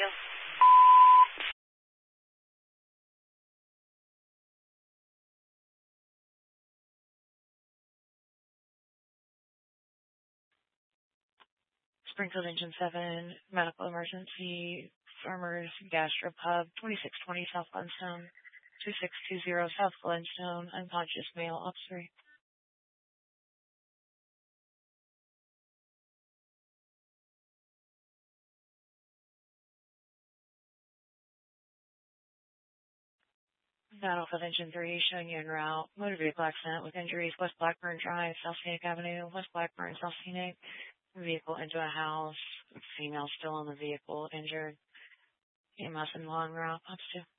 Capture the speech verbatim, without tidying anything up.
you. Springfield Engine seven, medical emergency, Farmers Gastropub, twenty-six twenty South Glenstone, two six two zero South Glenstone, unconscious male, officer. Battlefield Engine three, showing you en route. Motor vehicle accident with injuries, West Blackburn Drive, South Scenic Avenue, West Blackburn, South Scenic. Vehicle into a house. Female still in the vehicle, injured. E M S in long route. Up to